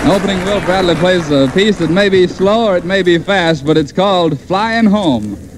Opening, Will Bradley plays a piece that may be slow or it may be fast, but it's called Flying Home.